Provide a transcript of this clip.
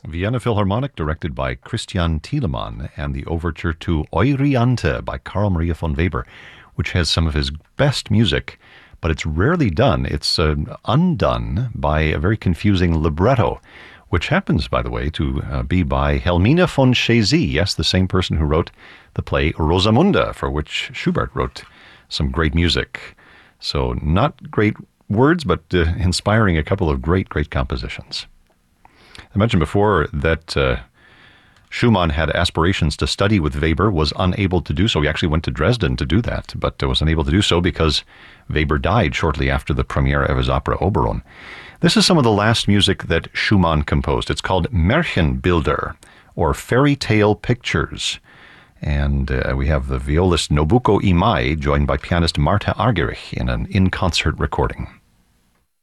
Vienna Philharmonic, directed by Christian Thielemann, and the overture to Euryanthe by Carl Maria von Weber, which has some of his best music, but it's rarely done. It's undone by a very confusing libretto, which happens, by the way, to be by Helmine von Chézy, yes, the same person who wrote the play Rosamunde, for which Schubert wrote some great music. So not great words, but inspiring a couple of great compositions. I mentioned before that Schumann had aspirations to study with Weber, was unable to do so. He actually went to Dresden to do that, but was unable to do so because Weber died shortly after the premiere of his opera Oberon. This is some of the last music that Schumann composed. It's called Märchenbilder, or Fairy Tale Pictures. And we have the violist Nobuko Imai joined by pianist Marta Argerich in an in-concert recording.